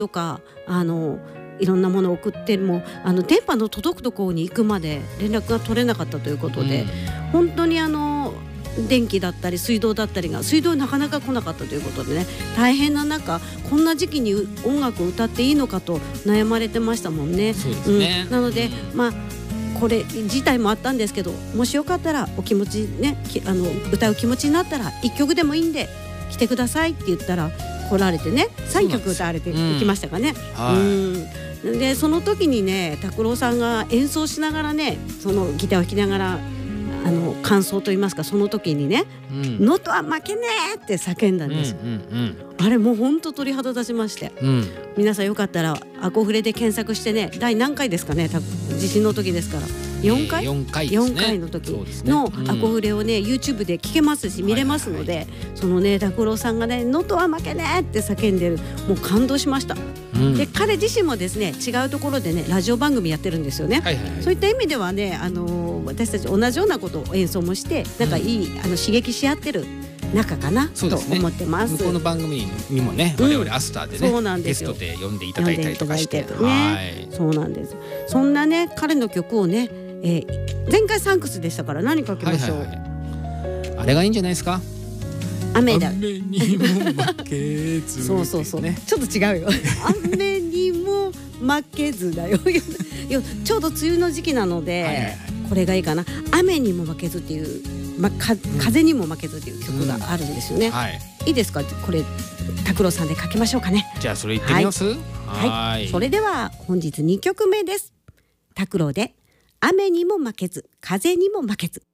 とかいろんなものを送っても電波の届くところに行くまで連絡が取れなかったということで、本当に電気だったり水道だったりが水道なかなか来なかったということでね、大変な中こんな時期に音楽を歌っていいのかと悩まれてましたもんね。 そうですね、 なので、これ自体もあったんですけど、もしよかったらお気持ちね歌う気持ちになったら1曲でもいいんで来てくださいって言ったら来られてね、3曲歌われていきましたかね。でその時にね拓郎さんが演奏しながらね、そのギターを弾きながら感想といいますか、その時にね「能登は負けねえ!」って叫んだんですよ。あれもう本当鳥肌立ちまして、皆さんよかったらアコフレで検索してね、第何回ですかね、地震の時ですから4回の時のアコフレをね YouTube で聞けますし見れますので、そのね拓郎さんがね「能登は負けねえ!」って叫んでる、もう感動しました。で彼自身もですね違うところでねラジオ番組やってるんですよね。そういった意味ではね私たち同じようなことを演奏もしてなんかいい刺激し合ってる仲かなと思ってます。 向こうの番組にもね我々アスターでねゲストで呼んでいただいたりとかしてね、そうなんです。そんなね彼の曲をね、前回サンクスでしたから何かけましょう。 あれがいいんじゃないですか。 雨だ。 雨にも負けず。 そうちょっと違うよ。雨にも負けずだよ。ちょうど梅雨の時期なので、これがいいかな。雨にも負けずっていう、風にも負けずっていう曲があるんですよね。いいですか、これ拓郎さんでかけましょうかね。 じゃあそれ言ってみます。 それでは本日2曲目です。拓郎で雨にも負けず風にも負けず。